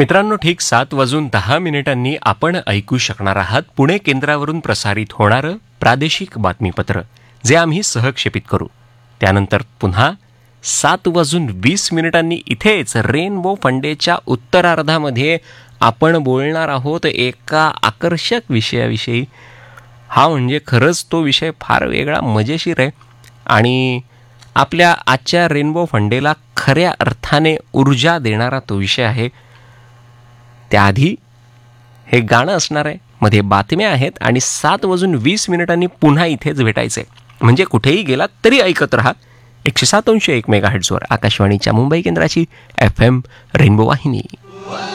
मित्रांनो, ठीक 7:10 आपण ऐकू शकणार आहात पुणे केंद्रावरून प्रसारित होणारं प्रादेशिक बातमीपत्र, जे आम्ही सहक्षेपित करू. त्यानंतर पुन्हा 7:20 इथेच रेनबो फंडेच्या उत्तरार्धामध्ये आपण बोलणार आहोत एका आकर्षक विषयाविषयी. हा म्हणजे खरंच तो विषय फार वेगळा मजेशीर आहे आणि आपल्या आजच्या रेनबो फंडेला खऱ्या अर्थाने ऊर्जा देणारा तो विषय आहे. त्याआधी हे गाणं असणार आहे, मध्ये बातम्या आहेत आणि 7:20 पुन्हा इथेच भेटायचे. म्हणजे कुठेही गेलात तरी ऐकत रहा 107.1 मेगाहर्ट्झवर आकाशवाणीच्या मुंबई केंद्राची FM रेनबो वाहिनी.